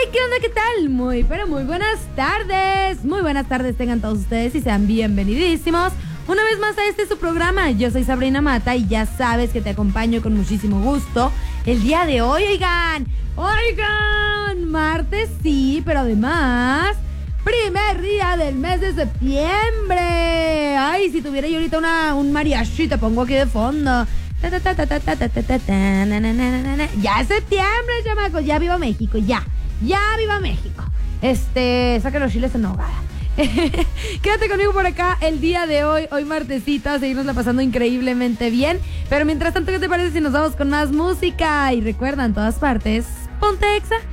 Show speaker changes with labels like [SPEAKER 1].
[SPEAKER 1] ¿Qué onda? ¿Qué tal? Muy, pero muy buenas tardes. Muy buenas tardes tengan todos ustedes y sean bienvenidísimos una vez más a este su programa. Yo soy Sabrina Mata y ya sabes que te acompaño con muchísimo gusto el día de hoy. Oigan, martes sí, pero además primer día del mes de septiembre. Ay, si tuviera yo ahorita un mariachi te pongo aquí de fondo. Ya es septiembre, chamacos. Ya viva México, ya viva México. Saca los chiles en nogada. Quédate conmigo por acá el día de hoy martesito, a seguirnosla pasando increíblemente bien. Pero mientras tanto, ¿qué te parece si nos vamos con más música? Y recuerda, en todas partes, ponte Exa.